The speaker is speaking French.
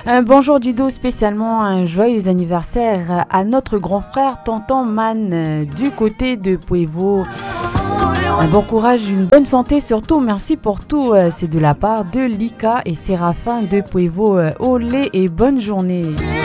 Bonjour Dido, spécialement un joyeux anniversaire à notre grand frère Tonton Man du côté de Puevo. Un bon courage, une bonne santé surtout, merci pour tout. C'est de la part de Lika et Séraphin de Puevo. Olé et bonne journée.